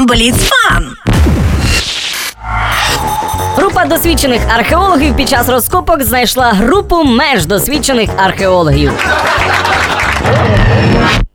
Бліцфан! Група досвідчених археологів під час розкопок знайшла групу менш досвідчених археологів.